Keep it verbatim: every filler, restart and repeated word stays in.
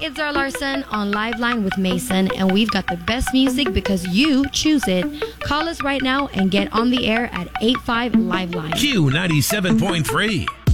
it's Zara Larson on Liveline with Mason, and we've got the best music because you choose it. Call us right now and get on the air at eight five Liveline. Q ninety-seven point three.